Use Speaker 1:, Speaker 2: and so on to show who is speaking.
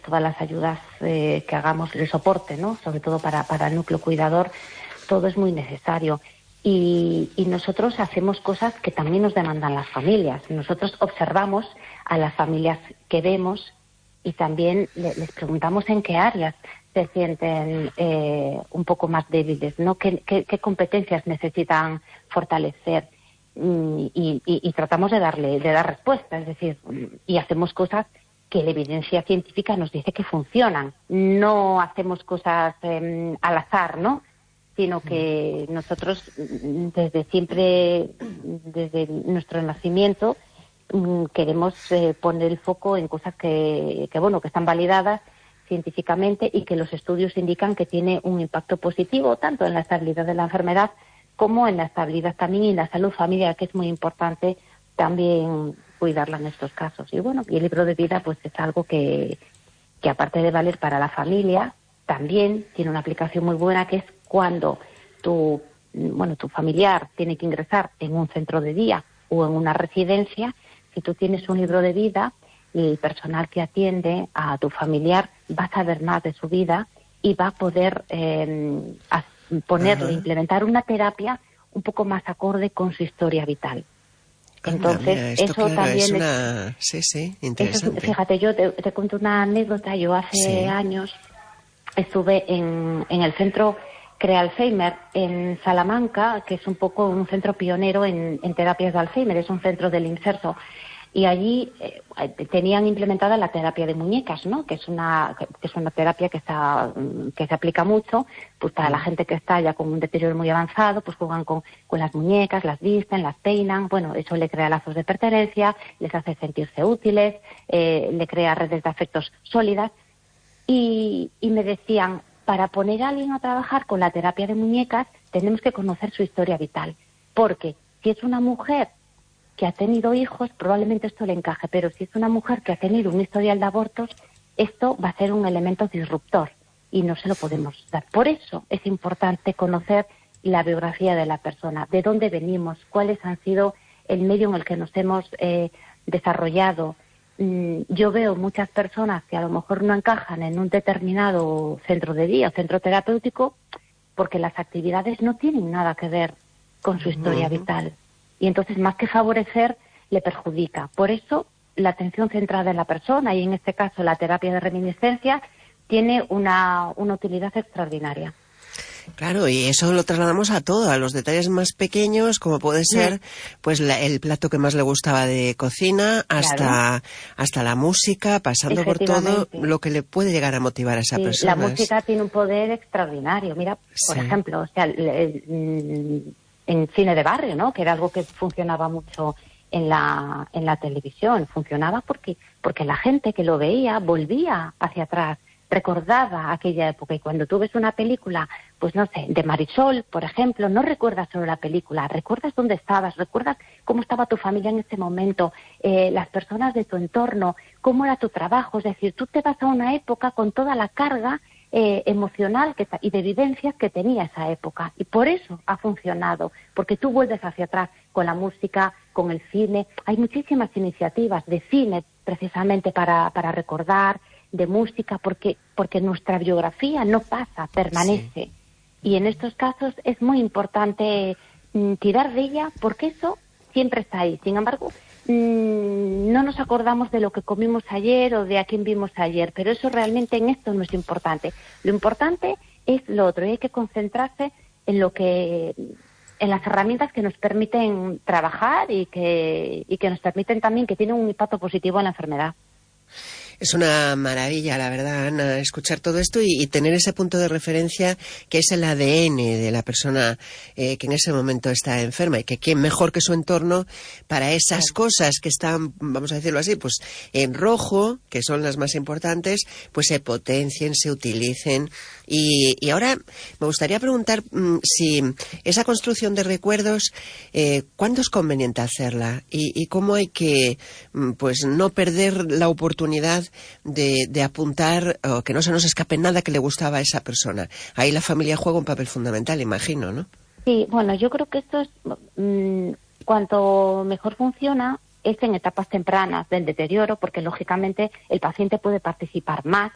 Speaker 1: todas las ayudas que hagamos, el soporte, ¿no? Sobre todo para el núcleo cuidador, todo es muy necesario. Y nosotros hacemos cosas que también nos demandan las familias. Nosotros observamos a las familias que vemos y también les preguntamos en qué áreas se sienten un poco más débiles, ¿no? ¿Qué competencias necesitan fortalecer? Y tratamos de dar respuesta, es decir, y hacemos cosas que la evidencia científica nos dice que funcionan. No hacemos cosas al azar, ¿no? Sino que nosotros desde siempre, desde nuestro nacimiento, queremos poner el foco en cosas que están validadas científicamente y que los estudios indican que tiene un impacto positivo tanto en la estabilidad de la enfermedad como en la estabilidad también y en la salud familiar, que es muy importante también cuidarla en estos casos. Y y el libro de vida pues es algo que aparte de valer para la familia, también tiene una aplicación muy buena, que es cuando tu familiar tiene que ingresar en un centro de día o en una residencia. Si tú tienes un libro de vida, el personal que atiende a tu familiar va a saber más de su vida y va a poder implementar una terapia un poco más acorde con su historia vital. Entonces, eso también
Speaker 2: Sí, interesante.
Speaker 1: Fíjate, yo te cuento una anécdota. Yo hace años estuve en el centro Crea Alzheimer en Salamanca, que es un poco un centro pionero en terapias de Alzheimer, es un centro del Inserso. Y allí tenían implementada la terapia de muñecas, ¿no? Que es una terapia que se aplica mucho, pues para la gente que está ya con un deterioro muy avanzado, pues juegan con las muñecas, las visten, las peinan. Bueno, eso le crea lazos de pertenencia, les hace sentirse útiles, le crea redes de afectos sólidas. Y me decían, para poner a alguien a trabajar con la terapia de muñecas, tenemos que conocer su historia vital. Porque si es una mujer que ha tenido hijos, probablemente esto le encaje, pero si es una mujer que ha tenido un historial de abortos, esto va a ser un elemento disruptor y no se lo podemos dar. Por eso es importante conocer la biografía de la persona, de dónde venimos, cuáles han sido el medio en el que nos hemos desarrollado. Yo veo muchas personas que a lo mejor no encajan en un determinado centro de día o centro terapéutico porque las actividades no tienen nada que ver con su historia vital. Y entonces, más que favorecer, le perjudica. Por eso, la atención centrada en la persona, y en este caso la terapia de reminiscencia, tiene una utilidad extraordinaria.
Speaker 2: Claro, y eso lo trasladamos a todo, a los detalles más pequeños, como puede ser pues el plato que más le gustaba de cocina, hasta la música, pasando por todo lo que le puede llegar a motivar a esa persona.
Speaker 1: La música tiene un poder extraordinario. Mira, por ejemplo, en cine de barrio, ¿no? Que era algo que funcionaba mucho en la televisión. Funcionaba porque la gente que lo veía volvía hacia atrás, recordaba aquella época. Y cuando tú ves una película, pues no sé, de Marisol, por ejemplo, no recuerdas solo la película, recuerdas dónde estabas, recuerdas cómo estaba tu familia en ese momento, las personas de tu entorno, cómo era tu trabajo. Es decir, tú te vas a una época con toda la carga emocional y de vivencias que tenía esa época. Y por eso ha funcionado, porque tú vuelves hacia atrás con la música, con el cine. Hay muchísimas iniciativas de cine precisamente para recordar, de música, porque nuestra biografía no pasa, permanece. Y en estos casos es muy importante tirar de ella, porque eso siempre está ahí. Sin embargo, no nos acordamos de lo que comimos ayer o de a quién vimos ayer, pero eso realmente en esto no es importante. Lo importante es lo otro, y hay que concentrarse en las herramientas que nos permiten trabajar y que nos permiten también, que tienen un impacto positivo en la enfermedad.
Speaker 2: Es una maravilla, la verdad, Ana, escuchar todo esto y tener ese punto de referencia que es el ADN de la persona que en ese momento está enferma, y que quién mejor que su entorno para esas cosas que están, vamos a decirlo así, pues en rojo, que son las más importantes, pues se potencien, se utilicen. Y ahora me gustaría preguntar si esa construcción de recuerdos, ¿cuándo es conveniente hacerla? Y cómo hay que pues no perder la oportunidad de apuntar, o que no se nos escape nada que le gustaba a esa persona. Ahí la familia juega un papel fundamental, imagino, ¿no?
Speaker 1: Sí, bueno, yo creo que esto es cuanto mejor funciona es en etapas tempranas del deterioro, porque lógicamente el paciente puede participar más